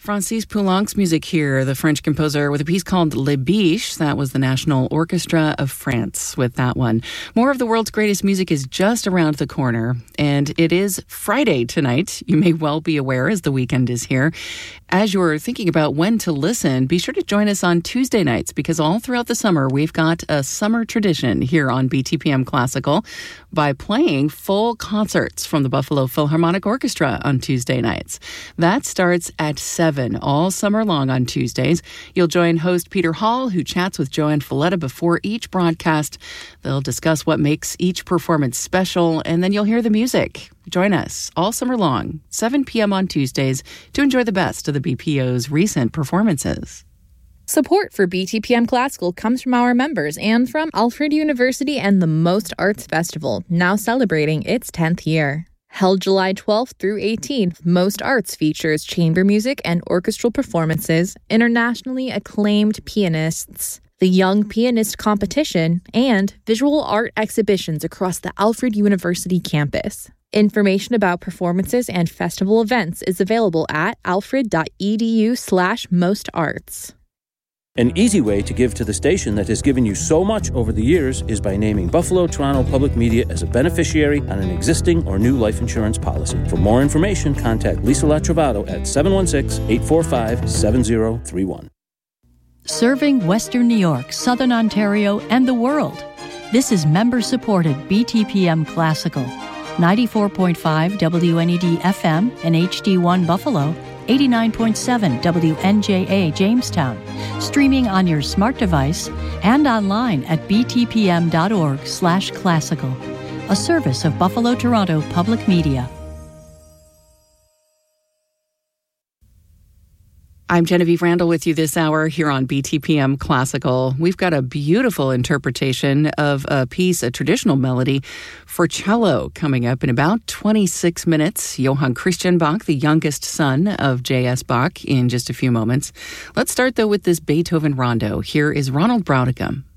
Francis Poulenc's music here, the French composer, with a piece called Les Biches. That was the National Orchestra of France with that one. More of the world's greatest music is just around the corner, and it is Friday tonight. You may well be aware as the weekend is here. As you're thinking about when to listen, be sure to join us on Tuesday nights, because all throughout the summer, we've got a summer tradition here on BTPM Classical by playing full concerts from the Buffalo Philharmonic Orchestra on Tuesday nights. That starts at 7 all summer long on Tuesdays. You'll join host Peter Hall, who chats with Joanne Falletta before each broadcast. They'll discuss what makes each performance special, and then you'll hear the music. Join us all summer long, 7 p.m. on Tuesdays, to enjoy the best of the BPO's recent performances. Support for BTPM Classical comes from our members and from Alfred University and the Most Arts Festival, now celebrating its 10th year. Held July 12th through 18th, Most Arts features chamber music and orchestral performances, internationally acclaimed pianists, the Young Pianist Competition, and visual art exhibitions across the Alfred University campus. Information about performances and festival events is available at alfred.edu/mostarts. An easy way to give to the station that has given you so much over the years is by naming Buffalo Toronto Public Media as a beneficiary on an existing or new life insurance policy. For more information, contact Lisa Latrovato at 716-845-7031. Serving Western New York, Southern Ontario, and the world. This is member-supported BTPM Classical. 94.5 WNED FM and HD1 Buffalo, 89.7 WNJA Jamestown, streaming on your smart device and online at btpm.org/classical, a service of Buffalo Toronto Public Media. I'm Genevieve Randall with you this hour here on BTPM Classical. We've got a beautiful interpretation of a piece, a traditional melody for cello, coming up in about 26 minutes. Johann Christian Bach, the youngest son of J.S. Bach, in just a few moments. Let's start, though, with this Beethoven rondo. Here is Ronald Brautigam.